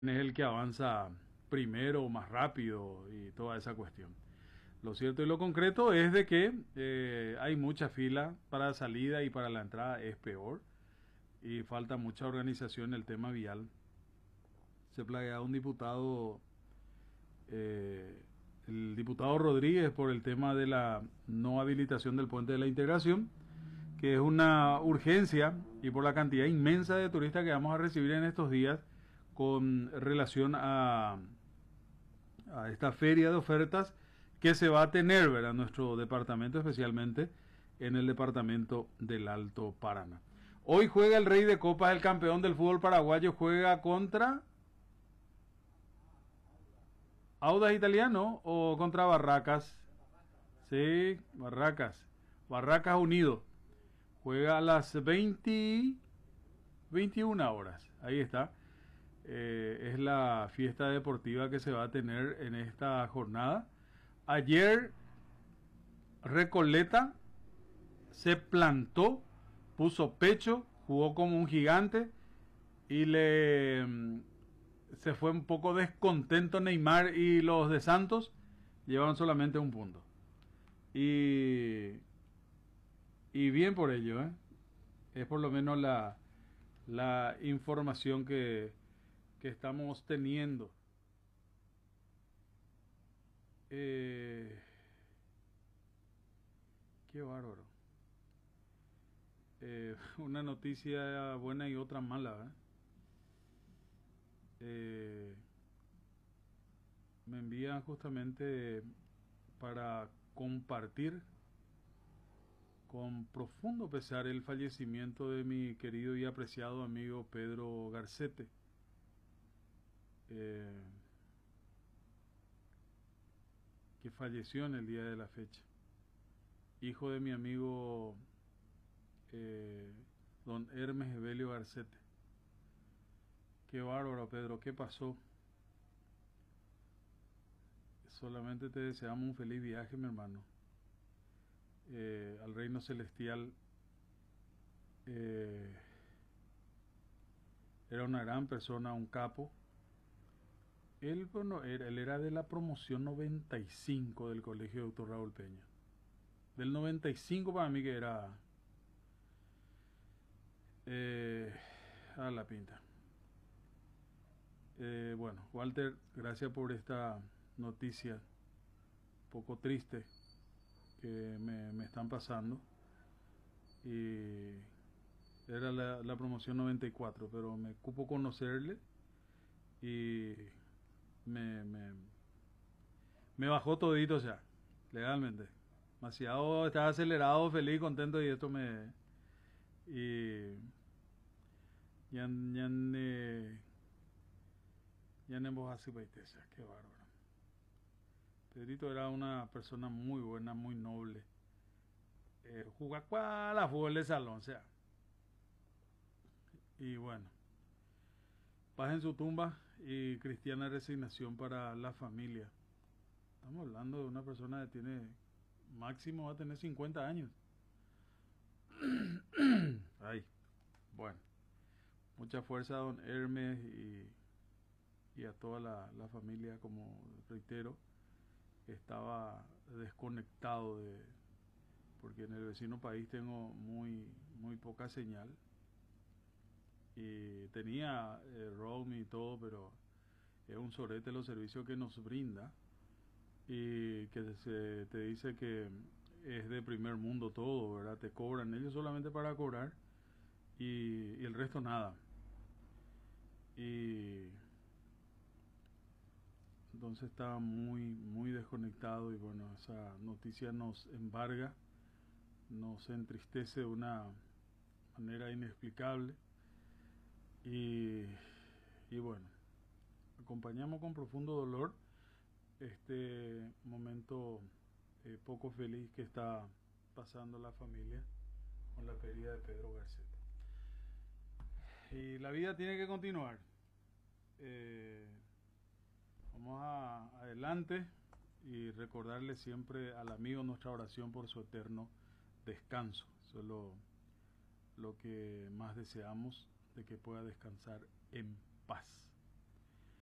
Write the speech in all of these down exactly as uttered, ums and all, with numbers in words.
es el que avanza primero, más rápido y toda esa cuestión. Lo cierto y lo concreto es de que eh, hay mucha fila para la salida y para la entrada es peor y falta mucha organización en el tema vial. Se plantea un diputado, eh, el diputado Rodríguez, por el tema de la no habilitación del puente de la integración, que es una urgencia y por la cantidad inmensa de turistas que vamos a recibir en estos días con relación a, a esta feria de ofertas que se va a tener, ¿verdad? Nuestro departamento, especialmente en el departamento del Alto Paraná. Hoy juega el Rey de Copas, el campeón del fútbol paraguayo, juega contra Audax Italiano o contra Barracas. Sí, Barracas. Barracas Unido. Juega a las veinte, veintiuna horas. Ahí está. Eh, es la fiesta deportiva que se va a tener en esta jornada. Ayer Recoleta se plantó, puso pecho, jugó como un gigante y le mm, se fue un poco descontento Neymar y los de Santos llevaron solamente un punto. Y, y bien por ello, ¿eh? Es por lo menos la, la información que, que estamos teniendo. Eh, qué bárbaro. Eh, una noticia buena y otra mala, ¿eh? Eh, me envían justamente para compartir con profundo pesar el fallecimiento de mi querido y apreciado amigo Pedro Garcete, eh, que falleció en el día de la fecha, hijo de mi amigo eh, don Hermes Evelio Garcete. Qué bárbaro, Pedro, ¿qué pasó? Solamente te deseamos un feliz viaje, mi hermano, eh, al reino celestial. Eh, era una gran persona, un capo. Él, bueno, era, él era de la promoción noventa y cinco del colegio Doctor Raúl Peña. Del noventa y cinco para mí que era eh, a la pinta. Eh, bueno, Walter, gracias por esta noticia poco triste que me, me están pasando. Y era la, la promoción noventa y cuatro, pero me cupo conocerle y me, me, me bajó todito ya, legalmente. Demasiado, estaba acelerado, feliz, contento y esto me... Y ya, ya, ne, ya en voz así, qué bárbaro. Pedrito era una persona muy buena, muy noble. Eh, jugaba cual a fútbol de salón, o sea. Y bueno, paz en su tumba y cristiana resignación para la familia. Estamos hablando de una persona que tiene, máximo va a tener cincuenta años. Ay, bueno, mucha fuerza a don Hermes y, y a toda la, la familia, como reitero, estaba desconectado de, porque en el vecino país tengo muy, muy poca señal y tenía eh, roaming y todo, pero es un sorete los servicios que nos brinda y que se te dice que es de primer mundo todo, ¿verdad? Te cobran ellos solamente para cobrar y, y el resto nada. Y entonces estaba muy, muy desconectado y bueno, esa noticia nos embarga, nos entristece de una manera inexplicable y, y bueno, acompañamos con profundo dolor este momento eh, poco feliz que está pasando la familia con la pérdida de Pedro Garcete. Y la vida tiene que continuar. Eh, vamos a, adelante y recordarle siempre al amigo nuestra oración por su eterno descanso. Eso es lo, lo que más deseamos, de que pueda descansar en paz.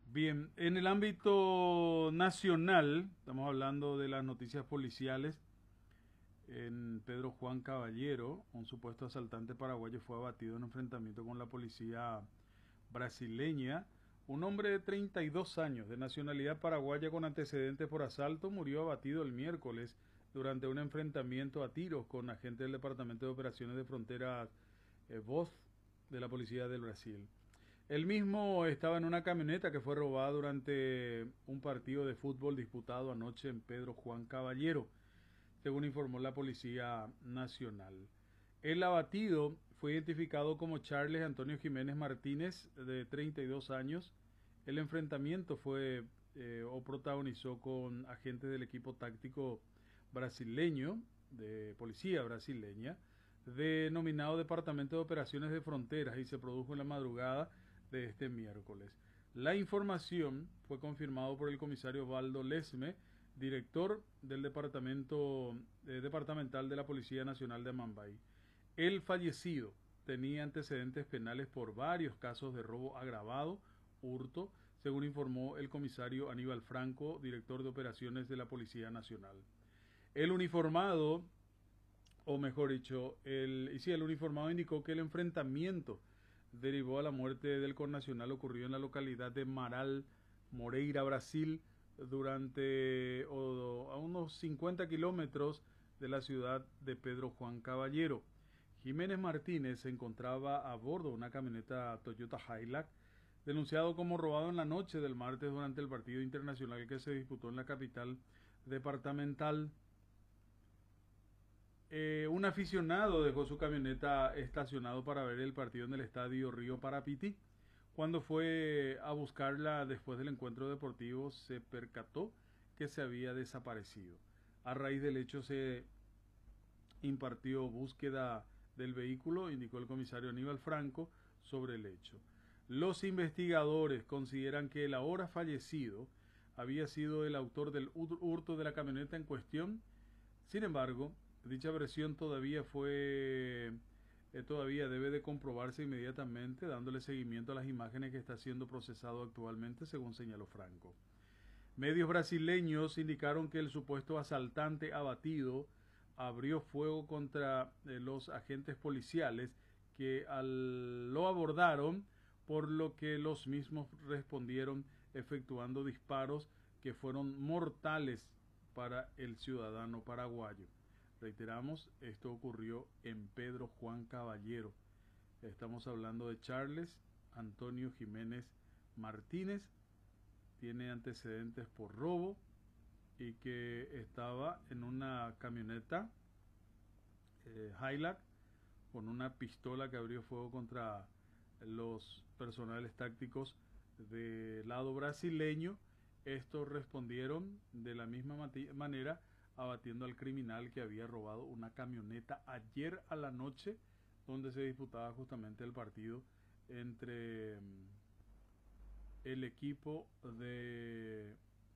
Bien, en el ámbito nacional, estamos hablando de las noticias policiales. En Pedro Juan Caballero, un supuesto asaltante paraguayo fue abatido en un enfrentamiento con la policía brasileña. Un hombre de treinta y dos años, de nacionalidad paraguaya con antecedentes por asalto, murió abatido el miércoles durante un enfrentamiento a tiros con agentes del Departamento de Operaciones de Fronteras eh, Voz de la Policía del Brasil. Él mismo estaba en una camioneta que fue robada durante un partido de fútbol disputado anoche en Pedro Juan Caballero, según informó la Policía Nacional. El abatido fue identificado como Charles Antonio Jiménez Martínez, de treinta y dos años. El enfrentamiento fue eh, o protagonizó con agentes del equipo táctico brasileño, de policía brasileña, denominado Departamento de Operaciones de Fronteras, y se produjo en la madrugada de este miércoles. La información fue confirmada por el comisario Valdo Lesme, director del Departamento eh, Departamental de la Policía Nacional de Amambay. El fallecido tenía antecedentes penales por varios casos de robo agravado, hurto, según informó el comisario Aníbal Franco, director de operaciones de la Policía Nacional. El uniformado, o mejor dicho, el, y sí, el uniformado indicó que el enfrentamiento derivó a la muerte del connacional ocurrido en la localidad de Maral, Moreira, Brasil, durante o, a unos cincuenta kilómetros de la ciudad de Pedro Juan Caballero. Jiménez Martínez se encontraba a bordo de una camioneta Toyota Hilux, denunciado como robado en la noche del martes durante el partido internacional que se disputó en la capital departamental. Eh, un aficionado dejó su camioneta estacionado para ver el partido en el estadio Río Parapiti. Cuando fue a buscarla después del encuentro deportivo, se percató que se había desaparecido. A raíz del hecho se impartió búsqueda del vehículo, indicó el comisario Aníbal Franco sobre el hecho. Los investigadores consideran que el ahora fallecido había sido el autor del hurto de la camioneta en cuestión. Sin embargo, dicha versión todavía fue... Eh, todavía debe de comprobarse inmediatamente, dándole seguimiento a las imágenes que está siendo procesado actualmente, según señaló Franco. Medios brasileños indicaron que el supuesto asaltante abatido abrió fuego contra eh, los agentes policiales que al, lo abordaron, por lo que los mismos respondieron efectuando disparos que fueron mortales para el ciudadano paraguayo. Reiteramos, esto ocurrió en Pedro Juan Caballero. Estamos hablando de Charles Antonio Jiménez Martínez. Tiene antecedentes por robo y que estaba en una camioneta eh, Hilux con una pistola que abrió fuego contra los personales tácticos del lado brasileño. Estos respondieron de la misma manera, abatiendo al criminal que había robado una camioneta ayer a la noche, donde se disputaba justamente el partido entre el equipo de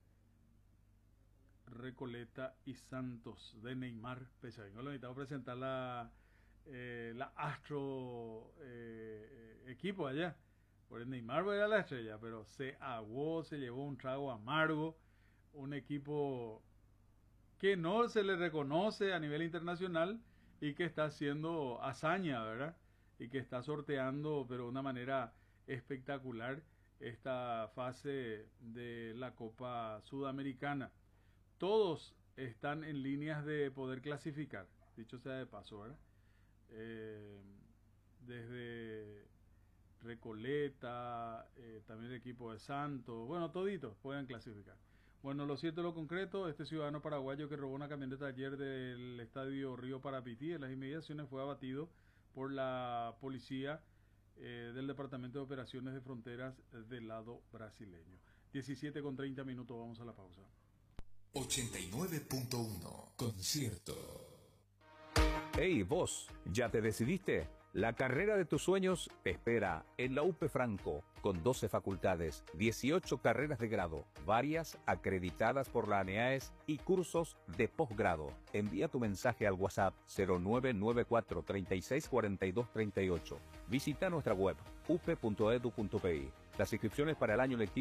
Recoleta y Santos de Neymar. Pese a que no lo necesitamos presentar la, eh, la Astro eh, equipo allá, por el Neymar era la estrella, pero se aguó, se llevó un trago amargo, un equipo que no se le reconoce a nivel internacional y que está haciendo hazaña, ¿verdad? Y que está sorteando, pero de una manera espectacular, esta fase de la Copa Sudamericana. Todos están en líneas de poder clasificar, dicho sea de paso, ¿verdad? Eh, desde Recoleta, eh, también el equipo de Santos, bueno, toditos pueden clasificar. Bueno, lo cierto y lo concreto, este ciudadano paraguayo que robó una camioneta ayer del estadio Río Parapiti en las inmediaciones fue abatido por la policía eh, del Departamento de Operaciones de Fronteras del lado brasileño. diecisiete con treinta minutos, vamos a la pausa. ochenta y nueve punto uno, concierto. Hey, vos, ¿ya te decidiste? La carrera de tus sueños te espera en la U P Franco, con doce facultades, dieciocho carreras de grado, varias acreditadas por la ANEAES y cursos de posgrado. Envía tu mensaje al WhatsApp cero nueve nueve cuatro, treinta y seis, cuarenta y dos, treinta y ocho. Visita nuestra web u p punto e d u punto p i. Las inscripciones para el año lectivo